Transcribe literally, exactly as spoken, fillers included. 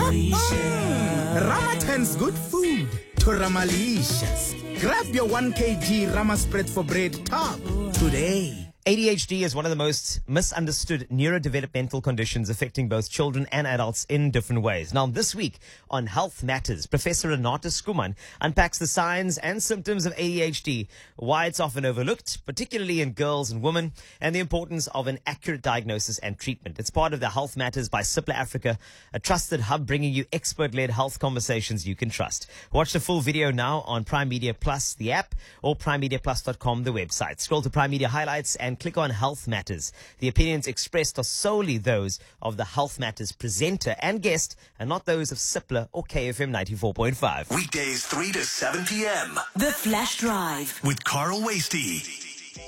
Ramatan's good food to Ramalicious. Grab your one kilogram Rama spread for bread top today. A D H D is one of the most misunderstood neurodevelopmental conditions affecting both children and adults in different ways. Now, this week on Health Matters, Professor Renata Skuman unpacks the signs and symptoms of A D H D, why it's often overlooked, particularly in girls and women, and the importance of an accurate diagnosis and treatment. It's part of the Health Matters by Cipla Africa, a trusted hub bringing you expert-led health conversations you can trust. Watch the full video now on Prime Media Plus, the app, or prime media plus dot com, the website. Scroll to Prime Media Highlights and click on Health Matters. The opinions expressed are solely those of the Health Matters presenter and guest, and not those of Cipla or K F M ninety-four point five. Weekdays three to seven p.m. The Flash Drive with Carl Wasty.